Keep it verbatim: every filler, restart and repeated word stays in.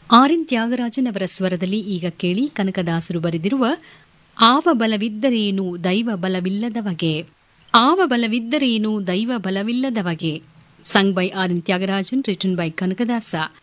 R N Thyagarajan ಅವರ ಸ್ವರದಲ್ಲಿ ಈಗ ಕೇಳಿ ಕನಕದಾಸರು ಬರೆದಿರುವ ಆವ ಬಲವಿದ್ದರೇನು ದೈವ ಬಲವಿಲ್ಲದವಗೆ, ಆವ ಬಲವಿದ್ದರೇನು ದೈವ ಬಲವಿಲ್ಲದವಗೆ, sung by R N Thyagarajan, written by Kanakadasa.